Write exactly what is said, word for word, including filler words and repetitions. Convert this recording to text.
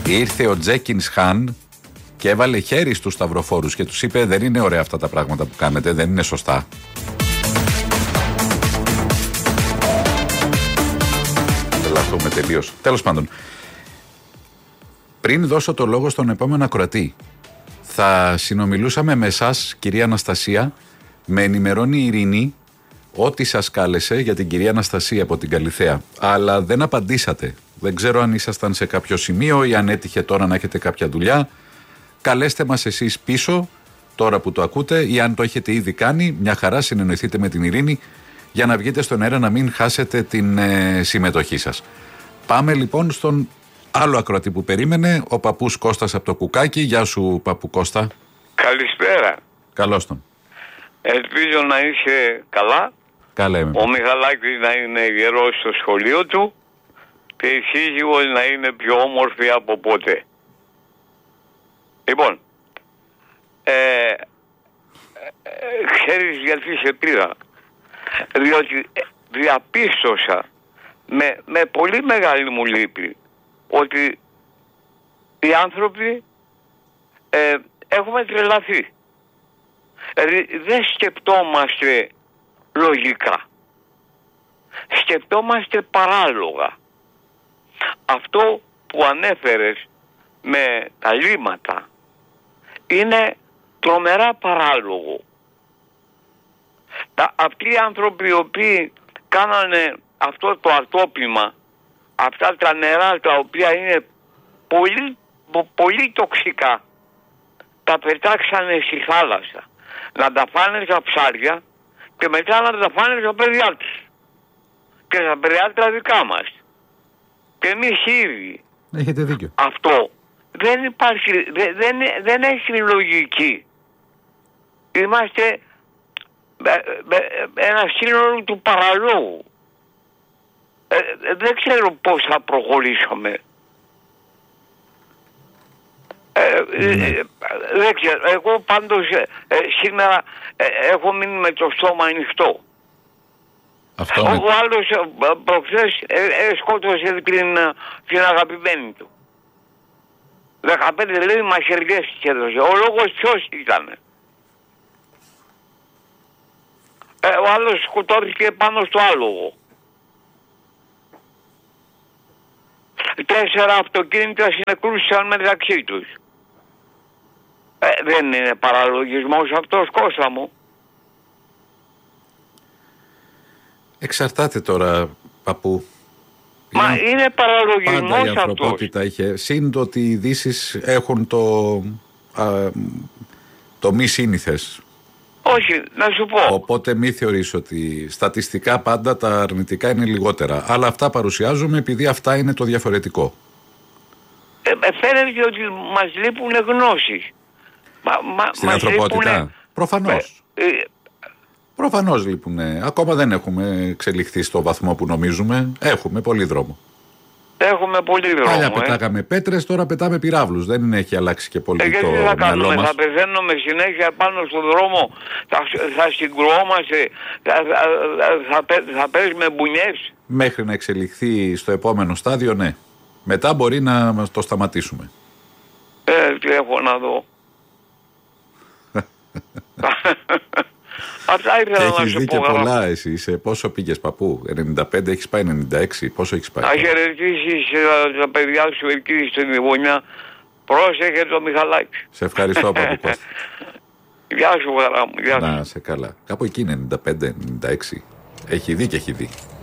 Ήρθε ο Τζέκινς Χαν και έβαλε χέρι στους σταυροφόρους και τους είπε: δεν είναι ωραία αυτά τα πράγματα που κάνετε, δεν είναι σωστά. Λαθούμε τελείως. Τέλος πάντων, πριν δώσω το λόγο στον επόμενο ακροατή, θα συνομιλούσαμε με εσάς, κυρία Αναστασία. Με ενημερώνει η Ειρήνη ότι σας κάλεσε για την κυρία Αναστασία από την Καλιθέα, αλλά δεν απαντήσατε. Δεν ξέρω αν ήσασταν σε κάποιο σημείο ή αν έτυχε τώρα να έχετε κάποια δουλειά. Καλέστε μας εσείς πίσω, τώρα που το ακούτε, ή αν το έχετε ήδη κάνει, μια χαρά συνεννοηθείτε με την Ειρήνη για να βγείτε στον αέρα, να μην χάσετε την ε, συμμετοχή σας. Πάμε λοιπόν στον άλλο ακροατή που περίμενε, ο παππούς Κώστας από το Κουκάκι. Γεια σου, παππού Κώστα. Καλησπέρα. Καλώς τον. Ελπίζω να είσαι καλά. Καλά είμαι. Ο Μιχαλάκης να είναι γερός στο σχολείο του και η σύζυγος να είναι πιο όμορφη από ποτέ. Λοιπόν, ε, ε, ξέρεις γιατί σε πήρα? Διότι διαπίστωσα με, με πολύ μεγάλη μου λύπη ότι οι άνθρωποι ε, έχουμε τρελαθεί. Δηλαδή δεν σκεπτόμαστε λογικά. Σκεπτόμαστε παράλογα. Αυτό που ανέφερες με τα λύματα είναι τρομερά παράλογο. Τα, αυτοί οι άνθρωποι οι οποίοι κάνανε αυτό το ατόπιμα, αυτά τα νερά τα οποία είναι πολύ, πολύ τοξικά, τα πετάξανε στη θάλασσα να τα φάνε τα ψάρια και μετά να τα φάνε τα παιδιά τους και τα παιδιά τα δικά μας και εμείς ήδη. Έχετε δίκιο. Αυτό δεν υπάρχει, δεν, δεν, δεν έχει λογική. Είμαστε με, με, ένα σύνολο του παραλόγου. Ε, δεν ξέρω πώς θα προχωρήσουμε. Ε, ναι. ε, δεν ξέρω. Εγώ πάντως ε, ε, σήμερα ε, έχω μείνει με το στόμα ανοιχτό. Αυτό Ο με... άλλος ε, προχθές ε, ε, σκότωσε την, την αγαπημένη του. δεκαπέντε λέει μαχαιριές της έδωσε. Ο λόγος ποιος ήταν? Ε, ο άλλος σκοτώθηκε πάνω στο άλογο. Τέσσερα αυτοκίνητα συνεκρούσαν μεταξύ τους. Ε, δεν είναι παραλογισμός αυτός, Κώστα μου? Εξαρτάται τώρα, παππού. Μα είναι, είναι παραλογισμός πάντα η αυτός. ανθρωπότητα είχε. Σύν το ότι οι ειδήσεις έχουν το, α, το μη σύνηθες. Όχι, να σου πω. Οπότε μη θεωρείς ότι στατιστικά πάντα τα αρνητικά είναι λιγότερα. Αλλά αυτά παρουσιάζουμε επειδή αυτά είναι το διαφορετικό. Ε, φαίνεται ότι μας λείπουν γνώσεις. Μα, μα, Στην μας ανθρωπότητα. λείπουνε... Προφανώς. Ε, ε, Προφανώς λείπουν. Ακόμα δεν έχουμε εξελιχθεί στο βαθμό που νομίζουμε. Έχουμε πολύ δρόμο. Έχουμε πολύ δρόμο. Παλιά ε. πετάγαμε πέτρες, τώρα πετάμε πυράβλους. Δεν έχει αλλάξει και πολύ ε, το γιατί θα μυαλό κάνουμε, μας. θα πεθαίνουμε συνέχεια πάνω στον δρόμο, θα, θα συγκρουόμαστε, θα, θα, θα, θα, θα παίζουμε μπουνιές. Μέχρι να εξελιχθεί στο επόμενο στάδιο, ναι. Μετά μπορεί να μας το σταματήσουμε. Ε, τι έχω να δω. Αυτά ήθελα Και να έχεις σου δει πω. και πολλά εσύ. Σε πόσο πήγες, παππού? ενενήντα πέντε, έχεις πάει ενενήντα έξι, πόσο έχεις πάει? Να χαιρετήσεις τα παιδιά σου εκεί στην γωνιά. Πρόσεχε το Μιχαλάκη. Σε ευχαριστώ, παππού Κώστα. Γεια σου, χαρά μου. Γεια σου. Να σε καλά. Κάπου εκεί είναι ενενήντα πέντε ενενήντα έξι. Έχει δει και έχει δει.